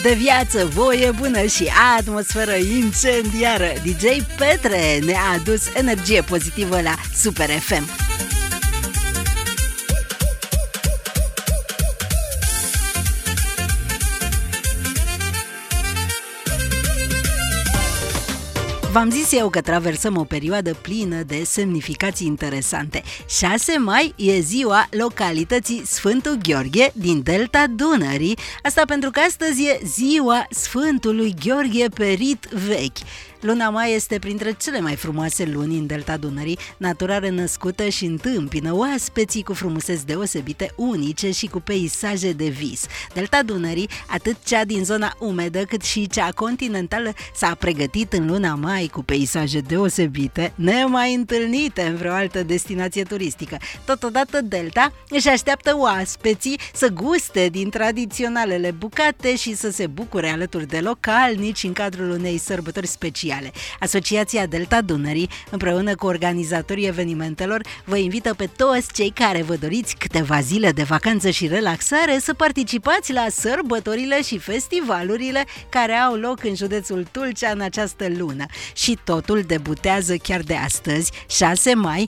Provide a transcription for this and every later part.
De viață, voie bună și atmosferă incendiară, DJ Petre ne-a adus energie pozitivă la Super FM. V-am zis eu că traversăm o perioadă plină de semnificații interesante. 6 mai e ziua localității Sfântul Gheorghe din Delta Dunării. Asta pentru că astăzi e ziua Sfântului Gheorghe Perit Vechi. Luna mai este printre cele mai frumoase luni în Delta Dunării, natura renăscută și întâmpină oaspeții cu frumuseți deosebite, unice și cu peisaje de vis. Delta Dunării, atât cea din zona umedă cât și cea continentală, s-a pregătit în luna mai cu peisaje deosebite, nemai întâlnite în vreo altă destinație turistică. Totodată Delta își așteaptă oaspeții să guste din tradiționalele bucate și să se bucure alături de localnici în cadrul unei sărbători speciale. Asociația Delta Dunării, împreună cu organizatorii evenimentelor, vă invită pe toți cei care vă doriți câteva zile de vacanță și relaxare să participați la sărbătorile și festivalurile care au loc în județul Tulcea în această lună. Și totul debutează chiar de astăzi, 6 mai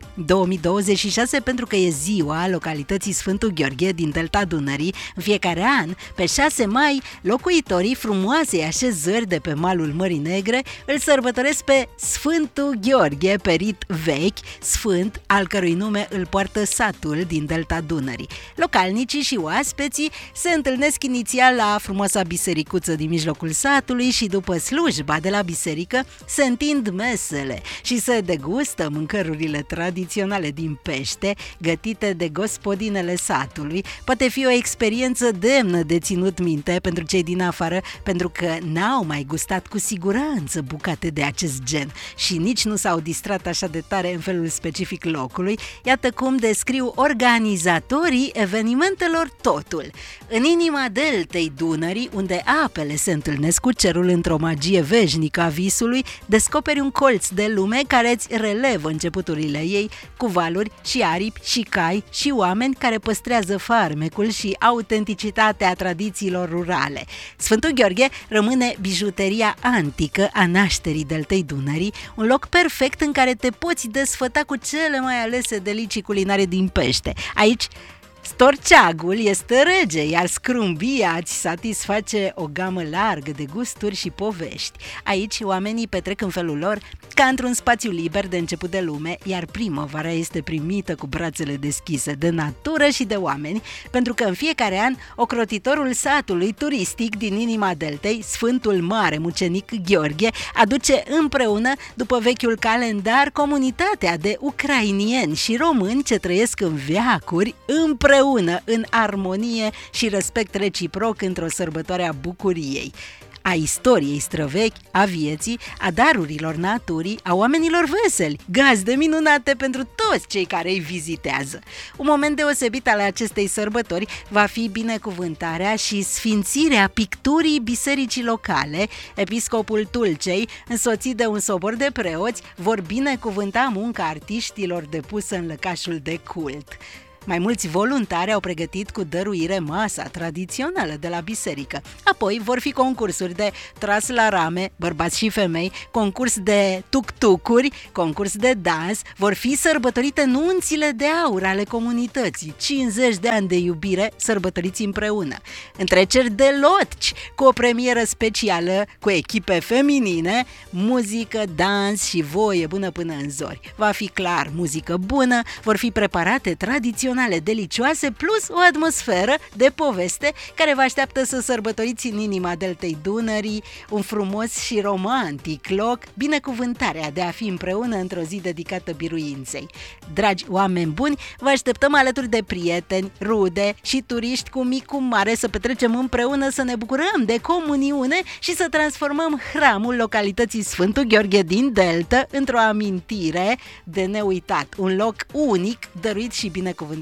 2026, pentru că e ziua localității Sfântul Gheorghe din Delta Dunării. În fiecare an, pe 6 mai, locuitorii frumoasei așezări de pe malul Mării Negre îl sărbătoresc pe Sfântul Gheorghe Perit Vechi, sfânt al cărui nume îl poartă satul din Delta Dunării. Localnicii și oaspeții se întâlnesc inițial la frumoasa bisericuță din mijlocul satului și după slujba de la biserică se întind mesele și se degustă mâncărurile tradiționale din pește gătite de gospodinele satului. Poate fi o experiență demnă de ținut minte pentru cei din afară, pentru că n-au mai gustat cu siguranță bucate de acest gen și nici nu s-au distrat așa de tare în felul specific locului. Iată cum descriu organizatorii evenimentelor totul. În inima deltei Dunării, unde apele se întâlnesc cu cerul într-o magie veșnică a visului, descoperi un colț de lume care îți relevă începuturile ei, cu valuri și aripi și cai și oameni care păstrează farmecul și autenticitatea tradițiilor rurale. Sfântul Gheorghe rămâne bijuteria antică a nașterii deltei Dunării, un loc perfect în care te poți desfăta cu cele mai alese delicii culinare din pește. Aici storceagul este rege, iar scrumbia îți satisface o gamă largă de gusturi și povești. Aici oamenii petrec în felul lor ca într-un spațiu liber de început de lume, iar primăvara este primită cu brațele deschise de natură și de oameni, pentru că în fiecare an ocrotitorul satului turistic din inima deltei, Sfântul Mare Mucenic Gheorghe, aduce împreună, după vechiul calendar, comunitatea de ucrainieni și români ce trăiesc în veacuri împreună, în armonie și respect reciproc într-o sărbătoare a bucuriei, a istoriei străvechi, a vieții, a darurilor naturii, a oamenilor veseli, gazde minunate pentru toți cei care îi vizitează. Un moment deosebit al acestei sărbători va fi binecuvântarea și sfințirea picturii bisericii locale. Episcopul Tulcei, însoțit de un sobor de preoți, vor binecuvânta munca artiștilor depusă în lăcașul de cult. Mai mulți voluntari au pregătit cu dăruire masa tradițională de la biserică. Apoi vor fi concursuri de tras la rame, bărbați și femei, concurs de tuk-tucuri, concurs de dans, vor fi sărbătorite nunțile de aur ale comunității, 50 de ani de iubire sărbătoriți împreună. Întreceri de lotci, cu o premieră specială, cu echipe feminine, muzică, dans și voie bună până în zori. Va fi clar muzică bună, vor fi preparate tradiționale delicioase, plus o atmosferă de poveste care vă așteaptă să sărbătoriți în inima deltei Dunării, un frumos și romantic loc, binecuvântarea de a fi împreună într-o zi dedicată biruinței. Dragi oameni buni, vă așteptăm alături de prieteni, rude și turiști cu mic cu mare să petrecem împreună, să ne bucurăm de comuniune și să transformăm hramul localității Sfântul Gheorghe din Delta într-o amintire de neuitat, un loc unic, dăruit și binecuvântat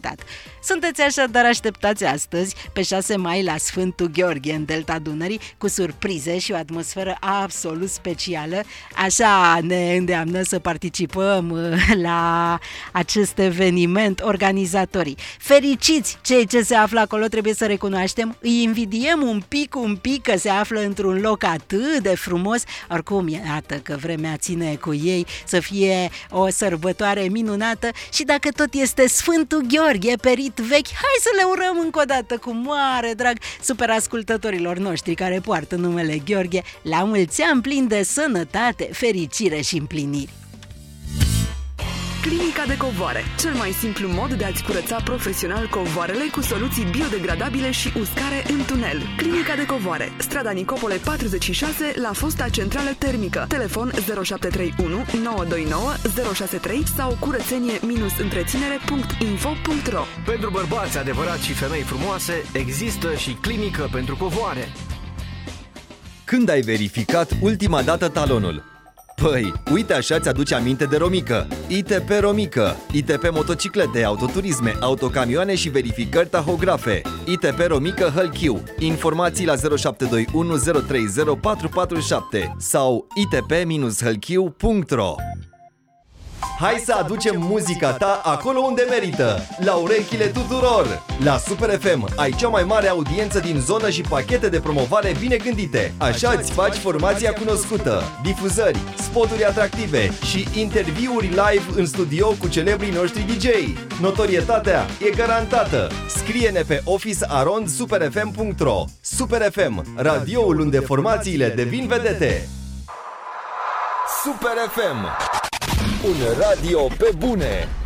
cântat. Sunteți așadar așteptați astăzi, pe 6 mai, la Sfântul Gheorghe, în Delta Dunării, cu surprize și o atmosferă absolut specială. Așa ne îndeamnă să participăm la acest eveniment organizatorii. Fericiți cei ce se află acolo, trebuie să recunoaștem, îi invidiem un pic că se află într-un loc atât de frumos. Oricum, iată că vremea ține cu ei, să fie o sărbătoare minunată și dacă tot este Sfântul Gheorghe, perit vechi, hai să le urăm încă o dată cu mare drag super ascultătorilor noștri care poartă numele Gheorghe, la mulți ani, plin de sănătate, fericire și împliniri. Clinica de covoare, cel mai simplu mod de a-ți curăța profesional covoarele cu soluții biodegradabile și uscare în tunel. Clinica de covoare, strada Nicopole 46, la fosta centrală termică. Telefon 0731 929 063 sau curățenie-întreținere.info.ro. Pentru bărbați adevărați și femei frumoase, există și clinică pentru covoare. Când ai verificat ultima dată talonul? Păi, uite așa ți-aduce aminte de Romică. ITP Romică, ITP motociclete, autoturisme, autocamioane și verificări tahografe. ITP Romică Hălchiu. Informații la 0721 030 447 sau itp-hălchiu.ro. Hai să aducem muzica ta acolo unde merită, la urechile tuturor! La Super FM ai cea mai mare audiență din zonă și pachete de promovare bine gândite. Așa îți faci formația cunoscută, difuzări, spoturi atractive și interviuri live în studio cu celebrii noștri DJ. Notorietatea e garantată! Scrie-ne pe office@superfm.ro. Super FM, radioul unde formațiile devin vedete. Super FM, un radio pe bune.